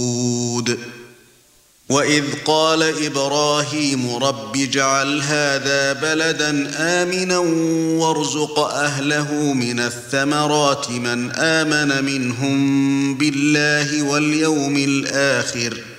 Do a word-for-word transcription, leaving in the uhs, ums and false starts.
وَإِذْ قَالَ إِبْرَاهِيمُ رَبِّ اجْعَلْ هَذَا بَلَدًا آمِنًا وَارْزُقْ أَهْلَهُ مِنَ الثَّمَرَاتِ مَنْ آمَنَ مِنْهُمْ بِاللَّهِ وَالْيَوْمِ الْآخِرِ